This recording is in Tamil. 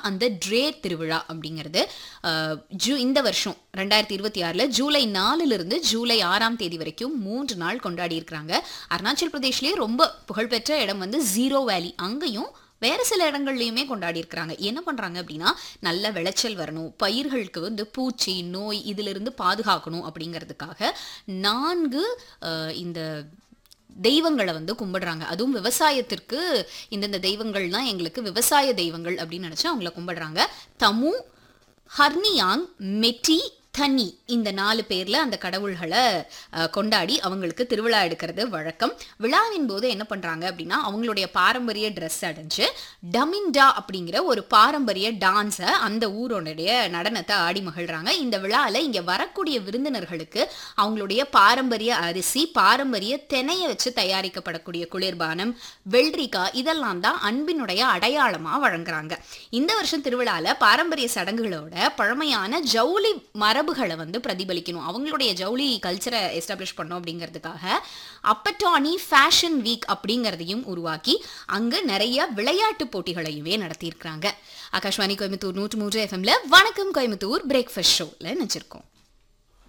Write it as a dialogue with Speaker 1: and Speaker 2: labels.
Speaker 1: அந்த ட்ரே திருவிழா அப்படிங்கிறது இந்த வருஷம் 2026 ஜூலை 4 ஜூலை 6 வரைக்கும் 3 நாள் கொண்டாடி இருக்கிறாங்க. அருணாச்சல் பிரதேஷ்லயே ரொம்ப புகழ்பெற்ற இடம் வந்து ஜீரோ வேலி, அங்கேயும் வேறு சில இடங்கள்லையுமே கொண்டாடி இருக்கிறாங்க. என்ன பண்ணுறாங்க அப்படின்னா, நல்ல விளைச்சல் வரணும், பயிர்களுக்கு வந்து பூச்சி நோய் இதிலிருந்து பாதுகாக்கணும் அப்படிங்கிறதுக்காக 4 இந்த தெய்வங்களை வந்து கும்பிடுறாங்க. அதுவும் விவசாயத்திற்கு இந்தந்த தெய்வங்கள்லாம் எங்களுக்கு விவசாய தெய்வங்கள் அப்படின்னு நினச்சி அவங்கள கும்பிடுறாங்க. தமு, ஹர்னியாங், மெட்டி, தனி இந்த 4 பேர்ல அந்த கடவுள்களை கொண்டாடி அவங்களுக்கு திருவிழா எடுக்கிறது வழக்கம். விழாவின் போது என்ன பண்றாங்க அப்படின்னா, அவங்களுடைய பாரம்பரிய ட்ரெஸ் அடைஞ்சு டமின்டா அப்படிங்கிற ஒரு பாரம்பரிய டான்ஸை அந்த ஊரோடைய நடனத்தை ஆடி மகிழ்றாங்க. இந்த விழாவில் இங்கே வரக்கூடிய விருந்தினர்களுக்கு அவங்களுடைய பாரம்பரிய அரிசி, பாரம்பரிய தினையை வச்சு தயாரிக்கப்படக்கூடிய குளிர்பானம், வெள்ளரிக்காய் இதெல்லாம் தான் அன்பினுடைய அடையாளமாக வழங்குறாங்க. இந்த வருஷம் திருவிழாவில் பாரம்பரிய சடங்குகளோட பழமையான ஜவுளி மரபுகளை வந்து பிரதிபலிக்கணும், அவங்களுடைய ஜவுளி கல்ச்சரை எஸ்டாப்ளிஷ் பண்ணோம் அப்படிங்கிறதுக்காக அப்பட்டானி ஃபேஷன் வீக் அப்படிங்கிறதையும் உருவாக்கி அங்கு நிறைய விளையாட்டு போட்டிகளையுமே நடத்தியிருக்கிறாங்க. ஆகாஷ்வாணி கோயம்புத்தூர் 103 FM வணக்கம் கோயம்புத்தூர் பிரேக்ஃபாஸ்ட் ஷோவில் நினைச்சிருக்கோம்.